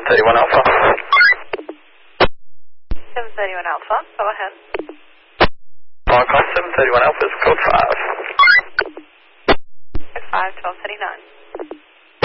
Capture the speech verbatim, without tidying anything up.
thirty-one Alpha. seven thirty-one Alpha, go ahead. Marcos seven thirty-one Alpha is code five. five, twelve thirty-nine.